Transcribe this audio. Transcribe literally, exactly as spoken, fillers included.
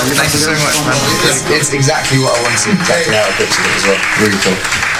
Thank you so much, man. It's, it's exactly what I wanted, exactly how I pitched it as well. Really cool.